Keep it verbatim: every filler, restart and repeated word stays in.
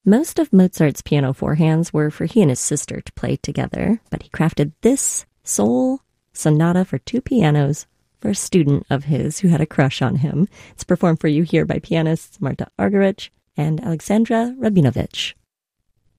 Most of Mozart's piano forehands were for he and his sister to play together, but he crafted this sole sonata for two pianos for a student of his who had a crush on him. It's performed for you here by pianists Marta Argerich and Alexandra Rabinovich.